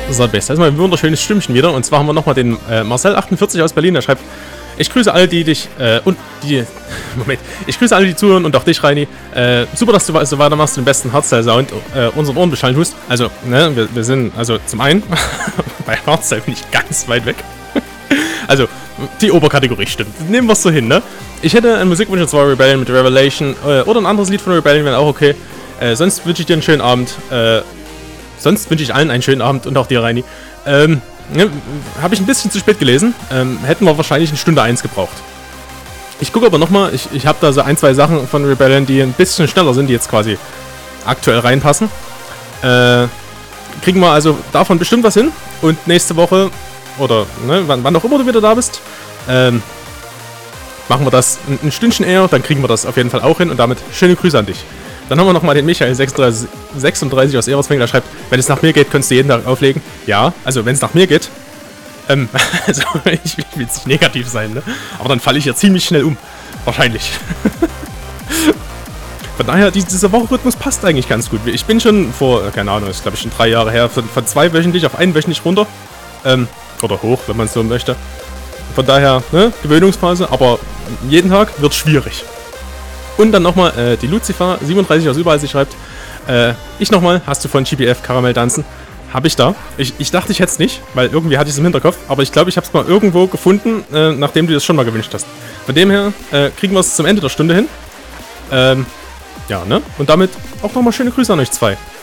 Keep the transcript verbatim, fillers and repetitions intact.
So, best. Das ist mal ein wunderschönes Stimmchen wieder. Und zwar haben wir nochmal den äh, Marcel achtundvierzig aus Berlin, der schreibt: Ich grüße alle, die dich, äh, und die, Moment, ich grüße alle, die zuhören und auch dich, Reini. Äh, super, dass du so weitermachst, den besten Hardstyle-Sound äh, unseren Ohren beschallen tust. Also, ne, wir, wir sind, also zum einen, bei Hardstyle bin ich ganz weit weg. Also, die Oberkategorie stimmt. Nehmen wir es so hin, ne? Ich hätte einen Musikwunsch, und zwar Rebellion mit Revelation, äh, oder ein anderes Lied von Rebellion wäre auch okay. Äh, sonst wünsche ich dir einen schönen Abend. Äh, sonst wünsche ich allen einen schönen Abend und auch dir, Reini. Ähm, ne, habe ich ein bisschen zu spät gelesen. Ähm, hätten wir wahrscheinlich eine Stunde eins gebraucht. Ich gucke aber nochmal, ich, ich habe da so ein, zwei Sachen von Rebellion, die ein bisschen schneller sind, die jetzt quasi aktuell reinpassen. Äh, kriegen wir also davon bestimmt was hin. Und nächste Woche, oder ne, wann, wann auch immer du wieder da bist, ähm, machen wir das ein, ein Stündchen eher, dann kriegen wir das auf jeden Fall auch hin. Und damit schöne Grüße an dich. Dann haben wir nochmal den Michael sechsunddreißig, sechsunddreißig aus Eberswingen, der schreibt: Wenn es nach mir geht, könntest du jeden Tag auflegen. Ja, also wenn es nach mir geht. Ähm, also ich will jetzt nicht negativ sein, ne? Aber dann falle ich ja ziemlich schnell um. Wahrscheinlich. Von daher, dieser Wochenrhythmus passt eigentlich ganz gut. Ich bin schon vor, keine Ahnung, das ist glaube ich schon drei Jahre her, von, von zwei wöchentlich auf einen wöchentlich runter. Ähm, oder hoch, wenn man es so möchte. Von daher, ne, Gewöhnungsphase, aber jeden Tag wird schwierig. Und dann nochmal äh, die Lucifer siebenunddreißig aus überall, sie schreibt: äh, Ich nochmal, hast du von G P F Karamell tanzen? Habe ich da. Ich, ich dachte, ich hätte es nicht, weil irgendwie hatte ich es im Hinterkopf, aber ich glaube, ich habe es mal irgendwo gefunden, äh, nachdem du das schon mal gewünscht hast. Von dem her äh, kriegen wir es zum Ende der Stunde hin. Ähm, ja, ne? Und damit auch nochmal schöne Grüße an euch zwei.